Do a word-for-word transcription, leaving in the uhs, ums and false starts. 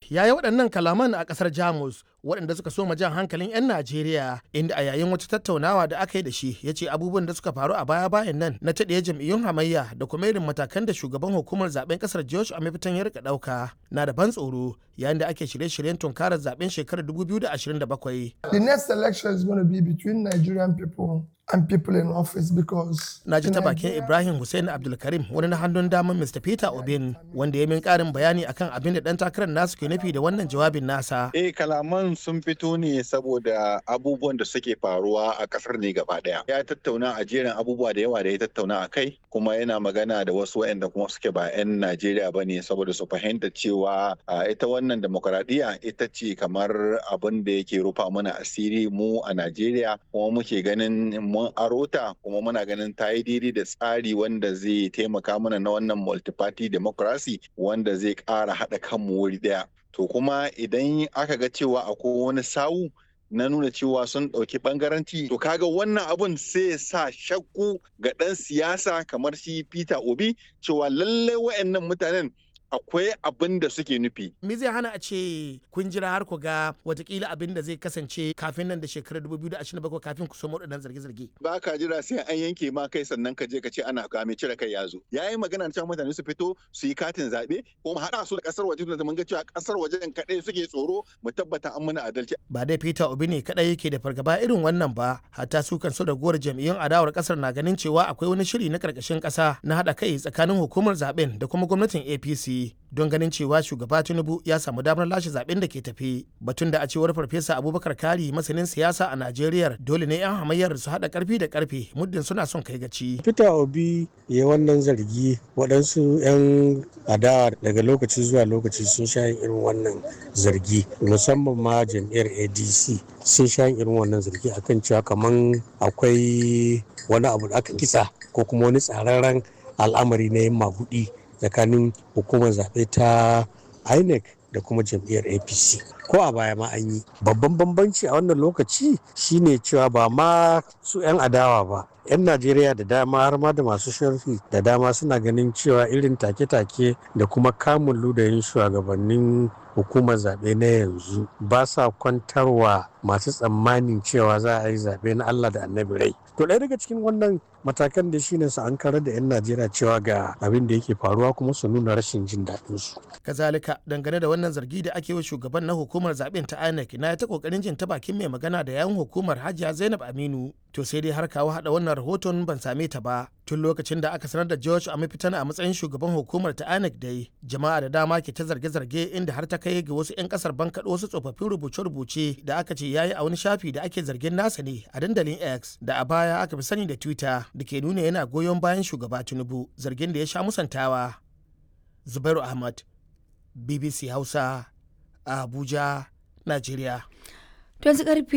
ya yi waɗannan kalaman a ƙasar Jamus waɗanda suka so jan hankalin 'yan Najeriya, inda a yayin wata tattaunawa da aka yi da shi ya ce abubuwan da suka faru a baya-bayan nan na taɗiye jam'iyyun hamayya da kuma irin matakan da shugaban hukumar zaben ƙasar George Amiftan ya rika ɗauka na da ban tsoro yayin da ake shirye-shiryen tunkarar zaben shekarar dubu biyu da ashirin da bakwai. The next election is going to be between Nigerian people and people in office because na ji ta bakin Ibrahim Hussein Abdulkarim, wani na hannun daman Mister Peter Obin, wanda ya min karin bayani akan abin da dan takarar nasu ke nufi da wannan jawabin nasa. Eh, kalaman sun fito ne saboda abubuwan da suke faruwa a kasar ne gaba daya. Ya tattauna a jerin abubuwa da yawa da ya tattauna a kai, kuma yana magana da wasu waɗanda kuma suke ba 'yan Najeriya ba ne saboda su fahimta cewa ita wannan demokaradiyya ita ce kamar abin da yake rufa mana asiri mu a Najeriya, kuma muke ganin mun arota kuma muna ganin ta yi daidai da tsari wanda zai taimaka mana na wannan multi-party democracy wanda zai ƙara haɗa kanmu wuri ɗaya. To kuma idan aka ga cewa akwai wani sawu na nuna cewa sun ɗauki ɓangaranci, to kaga wannan abun sai sa shakku ga ɗan siyasa kamar shi Peter Obi cewa lallai waɗannan mutanen akwai abin da suke nufi. Me zai hana a ce kun jira har ku ga watakila abin da zai kasance kafin nan da shekarar dubu biyu da ashirin da bakwai kafin ku somo waɗannan zarge-zarge? Ba ka jira sai an yanke ma kai sannan ka je ka ce ana game cire kai ya zo. Ya yi magana da cewa mutane su fito su yi katin zaɓe kuma haɗa su da ƙasar waje da mun ga cewa ƙasar wajen kaɗai suke tsoro, mu tabbata an muna adalci. Ba dai Peter Obi ne kaɗai yake da fargaba irin wannan ba, hatta su kan so da gowar jam'iyyun adawar ƙasar na ganin cewa akwai wani shiri na ƙarƙashin ƙasa na haɗa kai tsakanin hukumar zaɓen da kuma gwamnatin A P C. don ganin cewa shugaba Tinubu ya samu damar lashe zaben da ke tafi. Batun da a cewar Farfesa Abubakar Kari, masanin siyasa a Najeriya, dole ne 'yan hamayyar su haɗa ƙarfi da ƙarfe muddin suna son kai gaci. Peter Obi ya wannan zargi, waɗansu 'yan adawa daga lokaci zuwa lokaci sun sha irin wannan zargi, musamman ma jam'iyyar A D C sun sha irin wannan zargi akan cewa kaman akwai wani abu da aka kitsa ko kuma wani tsararren al'amari na yin maguɗi tsakanin hukumar zaɓe ta I N E C da kuma jam'iyyar A P C. Ko a baya ma an yi. Babban bambanci a wannan lokaci shine cewa ba ma su 'yan adawa ba, 'yan Najeriya da dama har ma da masu sharhi da dama suna ganin cewa irin take-take da kuma kamun ludayin shugabannin hukumar zaɓe na yanzu ba sa kwantarwa masu tsammanin cewa za a yi zaɓe na Allah da Annabi rai. To ɗaya daga cikin wannan matakan da shine su an karar da 'yan Najeriya cewa ga abin da yake faruwa kuma su nuna rashin jin daɗin su. Kazalika, dangane da wannan zargi da ake wa shugaban na hukumar zaɓen ta I N E C, na ta kokarin jin ta bakin mai magana da yawun hukumar Hajiya Zainab Aminu. To sai dai har kawo haɗa wannan rahoton ban same ta ba. Tun lokacin da aka sanar da George Amiftan a matsayin shugaban hukumar ta I N E C dai, jama'a da dama ke ta zarge-zarge inda har ta kai ga wasu 'yan kasar bankaɗo wasu tsofaffin rubuce-rubuce da aka ce yayi a wani shafi da ake zargin nasa ne a dandalin X da a baya aka fi sani da Twitter, da ke nuna yana goyon bayan shugaba Tinubu, zargin da ya sha musantawa. Zubairu Ahmad, B B C Hausa, a Abuja, Najeriya. To yanzu karfe